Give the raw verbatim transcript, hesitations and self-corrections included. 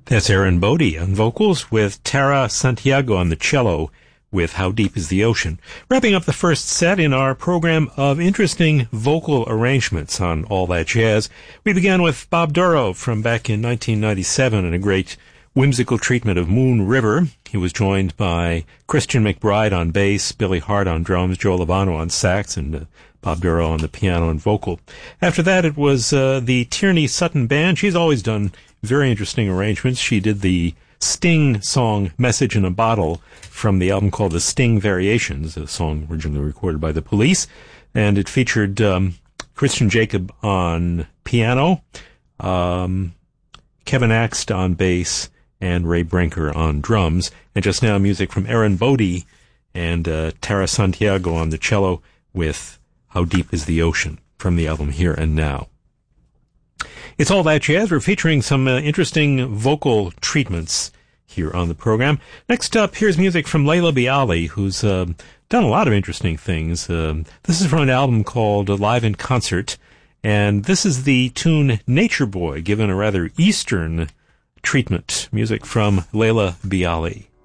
That's Aaron Bodie on vocals with Tara Santiago on the cello with How Deep is the Ocean. Wrapping up the first set in our program of interesting vocal arrangements on All That Jazz, we began with Bob Dorough from back in nineteen ninety-seven in a great whimsical treatment of Moon River. He was joined by Christian McBride on bass, Billy Hart on drums, Joe Lovano on sax, and uh, Bob Dorough on the piano and vocal. After that, it was uh, the Tierney Sutton Band. She's always done very interesting arrangements. She did the Sting song Message in a Bottle from the album called The Sting Variations, a song originally recorded by the Police, and it featured um, Christian Jacob on piano, um, Kevin Axt on bass, and Ray Brinker on drums. And just now, music from Aaron Bodie and uh, Tara Santiago on the cello with How Deep is the Ocean from the album Here and Now. It's All That Jazz. We're featuring some uh, interesting vocal treatments here on the program. Next up, here's music from Laila Biali, who's uh, done a lot of interesting things. Uh, this is from an album called Live in Concert, and this is the tune Nature Boy, given a rather Eastern treatment. Music from Laila Biali.